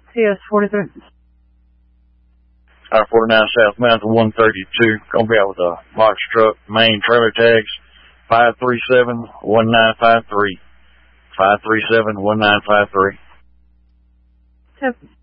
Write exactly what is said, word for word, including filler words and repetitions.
C S forty-three. I forty-nine southbound to one thirty-two. Gonna be out with a box truck, main trailer tags, five three seven, one nine five three. five three seven, one nine five three. Yep.